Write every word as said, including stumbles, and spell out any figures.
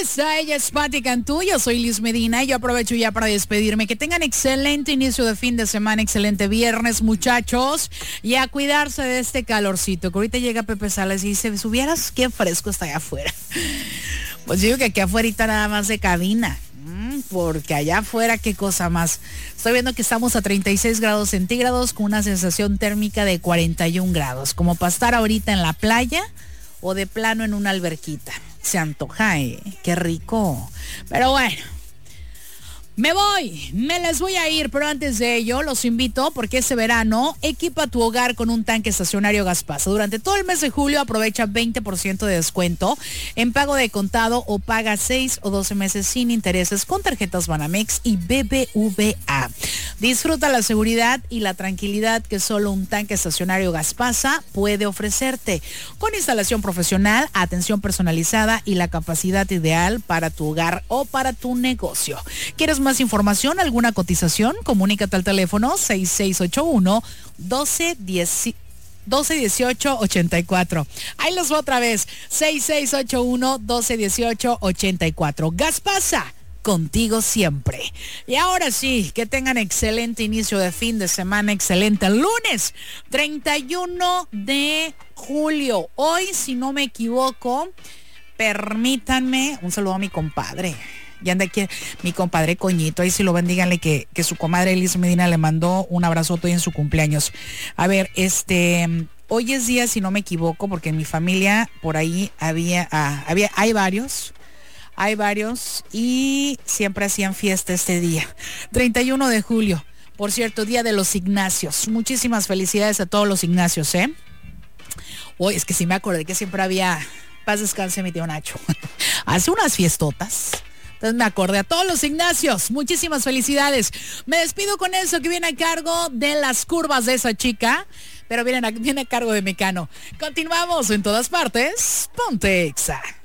está, ella es Pati Cantú, yo soy Liz Medina y yo aprovecho ya para despedirme. Que tengan excelente inicio de fin de semana, excelente viernes, muchachos, y a cuidarse de este calorcito, que ahorita llega Pepe Salas y dice, subieras qué fresco está allá afuera. Pues digo que aquí afuera nada más de cabina, porque allá afuera qué cosa más. Estoy viendo que estamos a treinta y seis grados centígrados con una sensación térmica de cuarenta y un grados, como para estar ahorita en la playa o de plano en una alberquita. Se antoja, ¿eh? Qué rico. Pero bueno, me voy, me les voy a ir, pero antes de ello los invito porque este verano equipa tu hogar con un tanque estacionario Gaspasa. Durante todo el mes de julio aprovecha veinte por ciento de descuento en pago de contado o paga seis o doce meses sin intereses con tarjetas Banamex y B B V A. Disfruta la seguridad y la tranquilidad que solo un tanque estacionario Gaspasa puede ofrecerte. Con instalación profesional, atención personalizada y la capacidad ideal para tu hogar o para tu negocio. ¿Quieres más información, alguna cotización? Comunícate al teléfono seis seis ocho uno, doce dieciocho ochenta y cuatro. Ahí los voy otra vez, seis seis ocho uno, doce dieciocho ochenta y cuatro. Gaspasa, contigo siempre. Y ahora sí, que tengan excelente inicio de fin de semana, excelente lunes, treinta y uno de julio. Hoy, si no me equivoco, permítanme, un saludo a mi compadre. Y anda aquí mi compadre Coñito, ahí si lo ven, díganle que, que su comadre Liz Medina le mandó un abrazote hoy en su cumpleaños. A ver, este, hoy es día, si no me equivoco, porque en mi familia por ahí había, ah, había, hay varios, hay varios y siempre hacían fiesta este día, treinta y uno de julio. Por cierto, día de los Ignacios. Muchísimas felicidades a todos los Ignacios, ¿eh? Hoy es que sí me acordé que siempre había, paz descanse mi tío Nacho, hace unas fiestotas. Entonces me acordé a todos los Ignacios. Muchísimas felicidades. Me despido con eso que viene a cargo de las curvas de esa chica, pero viene a, viene a cargo de Mecano. Continuamos en todas partes. Ponte Exa.